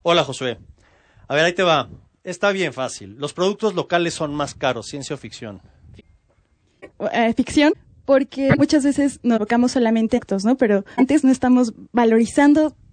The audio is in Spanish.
Hola, Josué. A ver, ahí te va. Está bien fácil. Los productos locales son más caros, ciencia o ficción. Ficción, porque muchas veces nos enfocamos solamente en actos, ¿no? Pero antes no estamos valorizando